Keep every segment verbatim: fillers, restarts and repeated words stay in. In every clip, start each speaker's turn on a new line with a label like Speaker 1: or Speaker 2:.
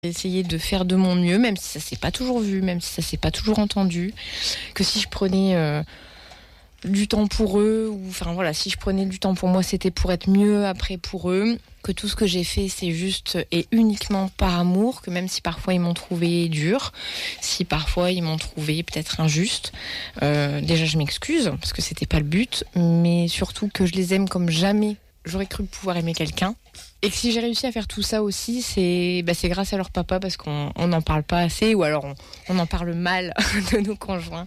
Speaker 1: Essayer de faire de mon mieux, même si ça s'est pas toujours vu, même si ça s'est pas toujours entendu, que si je prenais euh, du temps pour eux, ou enfin voilà, si je prenais du temps pour moi, c'était pour être mieux après pour eux, que tout ce que j'ai fait, c'est juste et uniquement par amour, que même si parfois ils m'ont trouvé dur, si parfois ils m'ont trouvé peut-être injuste, euh, déjà je m'excuse, parce que c'était pas le but, mais surtout que je les aime comme jamais j'aurais cru pouvoir aimer quelqu'un. Et que si j'ai réussi à faire tout ça aussi, c'est, bah, c'est grâce à leur papa, parce qu'on n'en parle pas assez, ou alors on, on en parle mal de nos conjoints.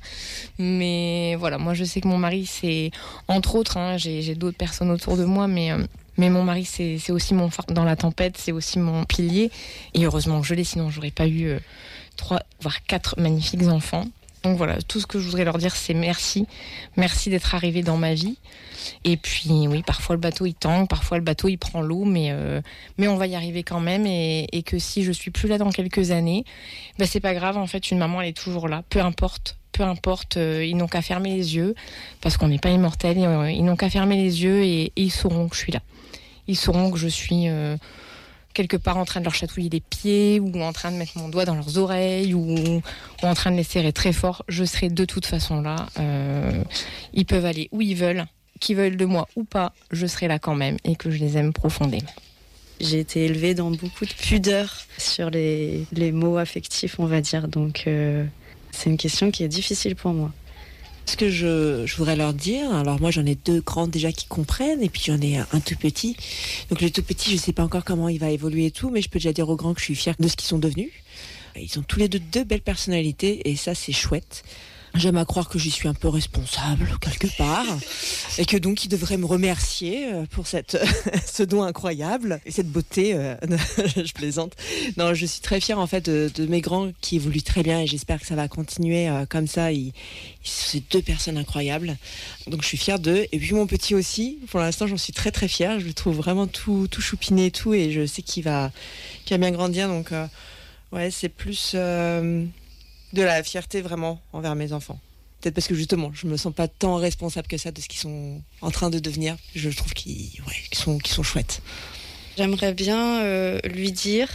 Speaker 1: Mais voilà, moi je sais que mon mari, c'est, entre autres, hein, j'ai, j'ai d'autres personnes autour de moi, mais, euh, mais mon mari, c'est, c'est aussi mon phare dans la tempête, c'est aussi mon pilier. Et heureusement que je l'ai, sinon j'aurais pas eu euh, trois, voire quatre magnifiques enfants. Donc voilà, tout ce que je voudrais leur dire, c'est merci. Merci d'être arrivé dans ma vie. Et puis oui, parfois le bateau il tangue, parfois le bateau il prend l'eau, mais, euh, mais on va y arriver quand même. Et, et que si je suis plus là dans quelques années, bah c'est pas grave, en fait, une maman elle est toujours là, peu importe. Peu importe, euh, ils n'ont qu'à fermer les yeux, parce qu'on n'est pas immortel, euh, ils n'ont qu'à fermer les yeux et, et ils sauront que je suis là. Ils sauront que je suis... Euh, quelque part en train de leur chatouiller les pieds, ou en train de mettre mon doigt dans leurs oreilles, ou, ou en train de les serrer très fort, je serai de toute façon là. Euh, ils peuvent aller où ils veulent, qu'ils veulent de moi ou pas, je serai là quand même, et que je les aime profondément.
Speaker 2: J'ai été élevée dans beaucoup de pudeur sur les, les mots affectifs, on va dire, donc euh, c'est une question qui est difficile pour moi.
Speaker 3: Ce que je, je voudrais leur dire, alors moi j'en ai deux grands déjà qui comprennent, et puis j'en ai un, un tout petit. Donc le tout petit, je sais pas encore comment il va évoluer et tout, mais je peux déjà dire aux grands que je suis fière de ce qu'ils sont devenus. Ils ont tous les deux deux belles personnalités, et ça c'est chouette. J'aime à croire que j'y suis un peu responsable quelque part, et que donc ils devraient me remercier pour cette, ce don incroyable et cette beauté. Euh, je plaisante. Non, je suis très fière en fait de, de mes grands qui évoluent très bien, et j'espère que ça va continuer euh, comme ça. Ils, ils, c'est deux personnes incroyables, donc je suis fière d'eux. Et puis mon petit aussi, pour l'instant j'en suis très très fière. Je le trouve vraiment tout, tout choupiné et tout, et je sais qu'il va, qu'il va bien grandir. Donc euh, ouais, c'est plus... Euh, de la fierté vraiment envers mes enfants. Peut-être parce que justement, je me sens pas tant responsable que ça de ce qu'ils sont en train de devenir. Je trouve qu'ils, ouais, qu'ils sont, qu'ils sont chouettes.
Speaker 2: J'aimerais bien euh, lui dire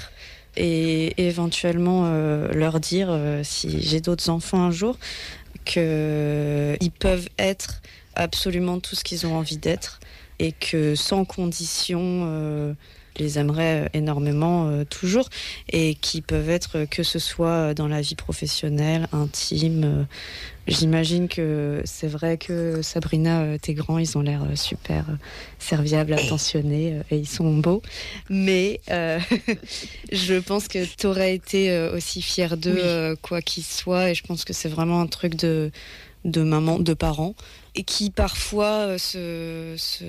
Speaker 2: et éventuellement euh, leur dire, euh, si j'ai d'autres enfants un jour, qu'ils peuvent être absolument tout ce qu'ils ont envie d'être, et que sans condition... Euh, les aimerais énormément euh, toujours, et qui peuvent être, que ce soit dans la vie professionnelle, intime. Euh, j'imagine que c'est vrai que Sabrina, euh, tes grands, ils ont l'air euh, super euh, serviables, attentionnés, euh, et ils sont beaux. Mais euh, je pense que tu aurais été euh, aussi fière d'eux, oui. euh, quoi qu'il soit, et je pense que c'est vraiment un truc de, de maman, de parents, et qui parfois euh, se... se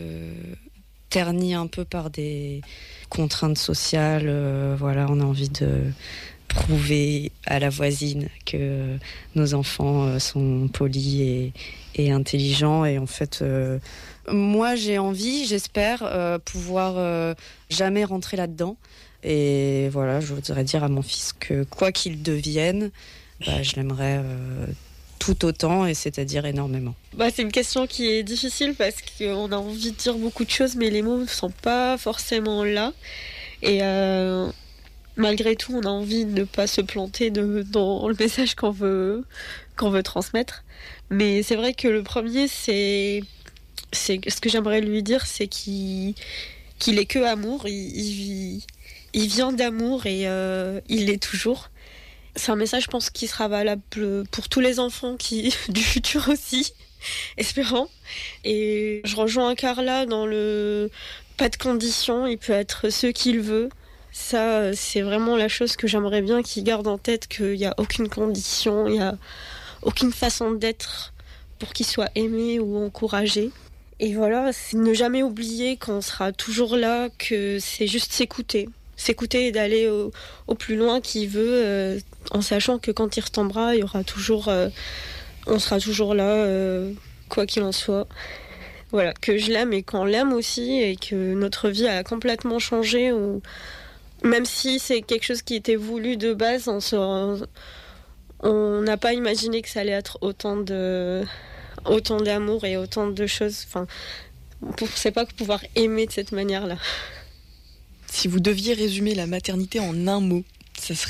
Speaker 2: terni un peu par des contraintes sociales. Euh, voilà, on a envie de prouver à la voisine que nos enfants euh, sont polis et, et intelligents. Et en fait, euh, moi, j'ai envie, j'espère, euh, pouvoir euh, jamais rentrer là-dedans. Et voilà, je voudrais dire à mon fils que quoi qu'il devienne, bah, je l'aimerais euh, tout autant, et c'est-à-dire énormément.
Speaker 4: Bah, c'est une question qui est difficile parce qu'on a envie de dire beaucoup de choses, mais les mots ne sont pas forcément là. Et euh, malgré tout, on a envie de ne pas se planter de, dans le message qu'on veut, qu'on veut transmettre. Mais c'est vrai que le premier, c'est, c'est ce que j'aimerais lui dire, c'est qu'il, qu'il est que amour. Il, il, il vient d'amour, et euh, il l'est toujours. C'est un message, je pense, qui sera valable pour tous les enfants qui, du futur aussi, espérant. Et je rejoins Carla dans le pas de condition, il peut être ce qu'il veut. Ça, c'est vraiment la chose que j'aimerais bien qu'il garde en tête, qu'il n'y a aucune condition, il n'y a aucune façon d'être pour qu'il soit aimé ou encouragé. Et voilà, c'est ne jamais oublier qu'on sera toujours là, que c'est juste s'écouter. S'écouter et d'aller au, au plus loin qu'il veut, euh, en sachant que quand il retombera, il y aura toujours, euh, on sera toujours là, euh, quoi qu'il en soit. Voilà, que je l'aime et qu'on l'aime aussi, et que notre vie a complètement changé. Ou même si c'est quelque chose qui était voulu de base, on se, on n'a pas imaginé que ça allait être autant de, autant d'amour et autant de choses. Enfin, on ne pensait pas pouvoir aimer de cette manière-là.
Speaker 5: Si vous deviez résumer la maternité en un mot,
Speaker 3: ça serait